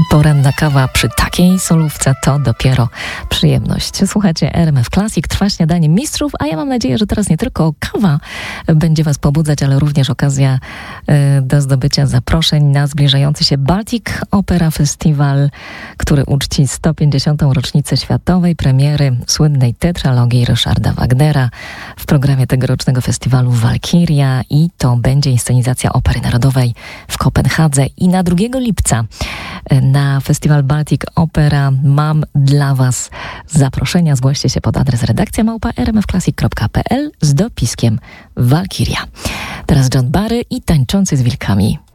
Poranna kawa przy takiej solówce to dopiero przyjemność. Słuchajcie RMF Classic, trwa śniadanie mistrzów, a ja mam nadzieję, że teraz nie tylko kawa będzie Was pobudzać, ale również okazja do zdobycia zaproszeń na zbliżający się Baltic Opera Festival, który uczci 150. rocznicę światowej premiery słynnej tetralogii Ryszarda Wagnera. W programie tegorocznego festiwalu Walkiria i to będzie inscenizacja Opery Narodowej w Kopenhadze. I na 2 lipca na festiwal Baltic Opera mam dla Was zaproszenia. Zgłoście się pod adres redakcja@rmfclassic.pl z dopiskiem Walkiria. Teraz John Barry i Tańczący z wilkami.